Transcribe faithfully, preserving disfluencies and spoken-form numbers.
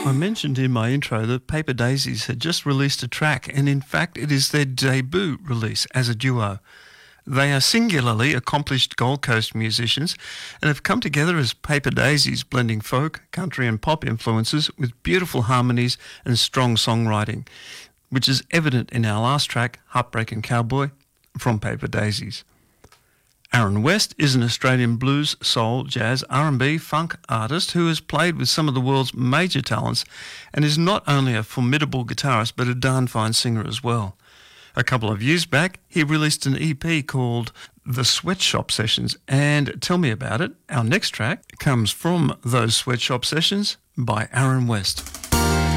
I mentioned in my intro that Paper Daisies had just released a track, and in fact it is their debut release as a duo. They are singularly accomplished Gold Coast musicians and have come together as Paper Daisies, blending folk, country and pop influences with beautiful harmonies and strong songwriting, which is evident in our last track, Heartbreaking Cowboy, from Paper Daisies. Aaron West is an Australian blues, soul, jazz, R and B, funk artist who has played with some of the world's major talents and is not only a formidable guitarist but a darn fine singer as well. A couple of years back, he released an E P called The Sweatshop Sessions, and tell me about it. Our next track comes from those Sweatshop Sessions by Aaron West.